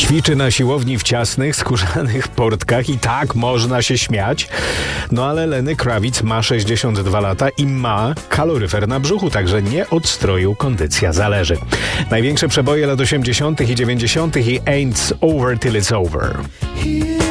Ćwiczy na siłowni w ciasnych, skórzanych portkach i tak można się śmiać. No ale Lenny Kravitz ma 62 lata i ma kaloryfer na brzuchu, także nie od stroju kondycja zależy. Największe przeboje lat 80. i 90. i Ain't Over Till It's Over.